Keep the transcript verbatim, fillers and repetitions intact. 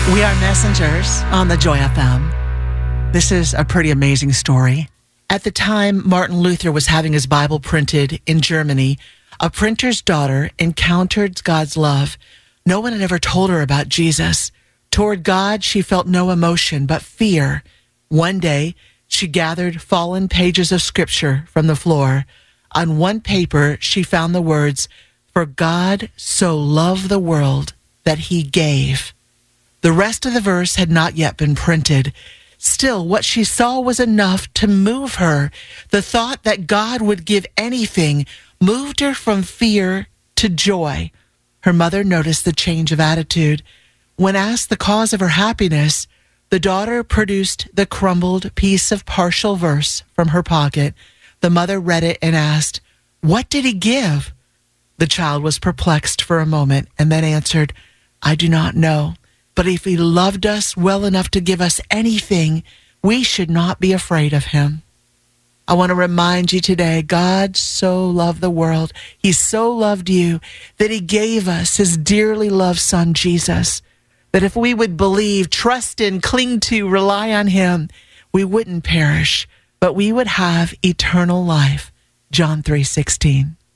We are messengers on the Joy F M. This is a pretty amazing story. At the time Martin Luther was having his Bible printed in Germany, a printer's daughter encountered God's love. No one had ever told her about Jesus. Toward God, she felt no emotion but fear. One day, she gathered fallen pages of scripture from the floor. On one paper, she found the words, "For God so loved the world that he gave." The rest of the verse had not yet been printed. Still, what she saw was enough to move her. The thought that God would give anything moved her from fear to joy. Her mother noticed the change of attitude. When asked the cause of her happiness, the daughter produced the crumbled piece of partial verse from her pocket. The mother read it and asked, "What did he give?" The child was perplexed for a moment and then answered, "I do not know. But if he loved us well enough to give us anything, we should not be afraid of him." I want to remind you today, God so loved the world. He so loved you that he gave us his dearly loved son, Jesus, that if we would believe, trust in, cling to, rely on him, we wouldn't perish, but we would have eternal life. John three sixteen.